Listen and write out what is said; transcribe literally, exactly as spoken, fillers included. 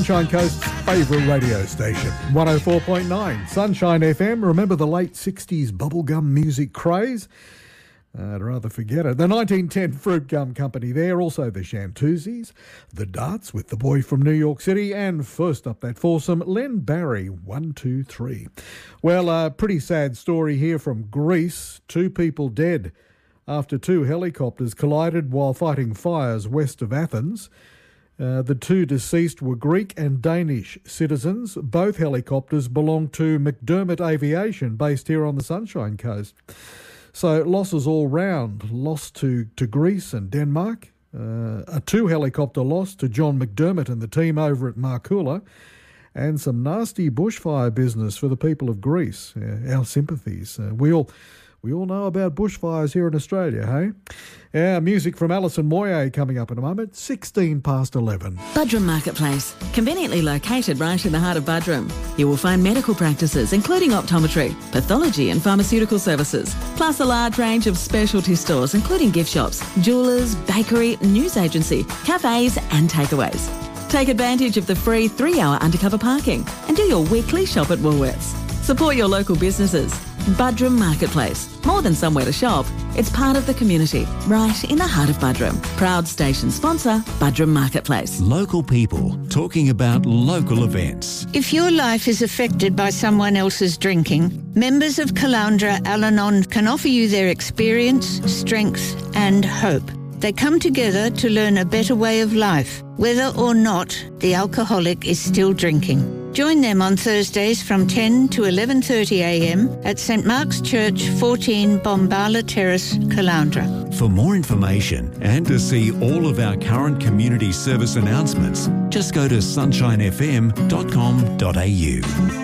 Sunshine Coast's favourite radio station, one oh four point nine Sunshine F M. Remember the late sixties bubblegum music craze? I'd rather forget it. The nineteen ten Fruit Gum Company there, also the Shantuzis, the Darts with the boy from New York City, and first up that foursome, Len Barry, one two three. Well, a pretty sad story here from Greece. Two people dead after two helicopters collided while fighting fires west of Athens. Uh, the two deceased were Greek and Danish citizens. Both helicopters belong to McDermott Aviation, based here on the Sunshine Coast. So losses all round, lost to, to Greece and Denmark, uh, a two-helicopter loss to John McDermott and the team over at Markula, and some nasty bushfire business for the people of Greece. Uh, our sympathies. Uh, we all... We all know about bushfires here in Australia, hey? Yeah, music from Alison Moyer coming up in a moment, sixteen past eleven. Budrum Marketplace, conveniently located right in the heart of Budrum. You will find medical practices, including optometry, pathology and pharmaceutical services, plus a large range of specialty stores, including gift shops, jewellers, bakery, news agency, cafes and takeaways. Take advantage of the free three-hour undercover parking and do your weekly shop at Woolworths. Support your local businesses. Budrum Marketplace. More than somewhere to shop, it's part of the community, right in the heart of Budrum. Proud station sponsor, Budrum Marketplace. Local people talking about local events. If your life is affected by someone else's drinking, members of Caloundra Al-Anon can offer you their experience, strength and hope. They come together to learn a better way of life, whether or not the alcoholic is still drinking. Join them on Thursdays from ten to eleven thirty a m at St Mark's Church, fourteen Bombala Terrace, Caloundra. For more information and to see all of our current community service announcements, just go to sunshine f m dot com dot a u.